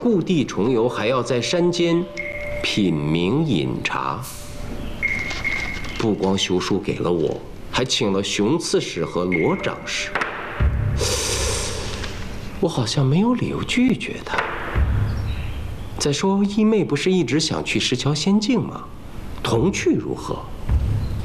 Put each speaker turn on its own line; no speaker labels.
故地重游，还要在山间品茗饮茶。不光修书给了我，还请了熊刺史和罗长史。我好像没有理由拒绝他。再说，义妹不是一直想去石桥仙境吗？同去如何？